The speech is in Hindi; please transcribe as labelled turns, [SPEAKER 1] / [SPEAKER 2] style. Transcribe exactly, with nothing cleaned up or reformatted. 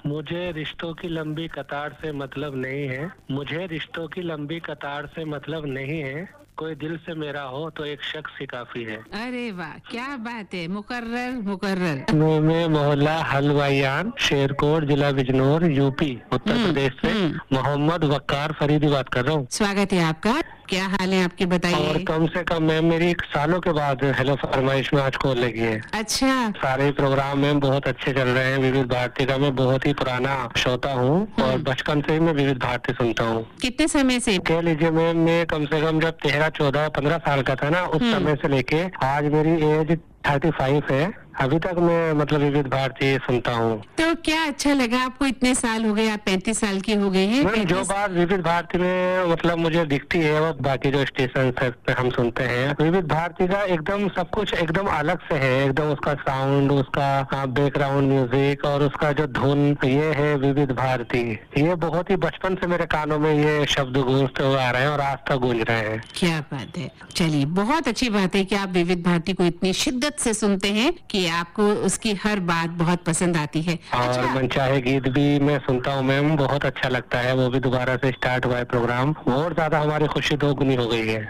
[SPEAKER 1] मुझे रिश्तों की लंबी कतार से मतलब नहीं है। मुझे रिश्तों की लंबी कतार से मतलब नहीं है। कोई दिल से मेरा हो तो एक शख्स ही काफी है।
[SPEAKER 2] अरे वाह, क्या बात है। मुकर्रर मुकर्रर।
[SPEAKER 1] में मोहल्ला हलवायान, शेरकोट, जिला बिजनौर, यूपी, उत्तर प्रदेश से मोहम्मद वक्कार फरीदी बात कर रहा हूँ।
[SPEAKER 2] स्वागत है आपका। क्या हाल है आपके,
[SPEAKER 1] और
[SPEAKER 2] बताइए।
[SPEAKER 1] कम से कम मैम मेरी सालों के बाद हेलो फरमाइश में आज कॉल लगी है।
[SPEAKER 2] अच्छा।
[SPEAKER 1] सारे प्रोग्राम में बहुत अच्छे चल रहे हैं। विविध भारती का मैं बहुत ही पुराना श्रोता हूँ और बचपन से ही मैं विविध भारती सुनता हूँ।
[SPEAKER 2] कितने समय से?
[SPEAKER 1] कह लीजिए मैम, मैं कम से कम जब तेरह चौदह पंद्रह साल का था ना, उस समय से लेके आज मेरी एज थर्टी फाइव है, अभी तक मैं मतलब विविध भारती सुनता हूँ।
[SPEAKER 2] तो क्या अच्छा लगा आपको? इतने साल हो गए, आप पैंतीस साल की हो गए हैं।
[SPEAKER 1] मैम जो बात विविध भारती में मतलब मुझे दिखती है, वो बाकी जो स्टेशन पे हम सुनते हैं, विविध भारती का एकदम सब कुछ एकदम अलग से है। एकदम उसका साउंड, उसका बैकग्राउंड म्यूजिक और उसका जो धुन, ये है विविध भारती। ये बहुत ही बचपन से मेरे कानों में ये शब्द गूंजते हुए आ रहे हैं और आज तक गूंज रहे हैं।
[SPEAKER 2] क्या बात है। चलिए, बहुत अच्छी बात है कि आप विविध भारती को इतनी शिद्दत से सुनते हैं कि आपको उसकी हर बात बहुत पसंद आती है।
[SPEAKER 1] और
[SPEAKER 2] अच्छा।
[SPEAKER 1] मनचाहे गीत भी मैं सुनता हूँ मैम, बहुत अच्छा लगता है। वो भी दोबारा से स्टार्ट हुआ है प्रोग्राम, और ज्यादा हमारी खुशी दोगुनी हो गई है।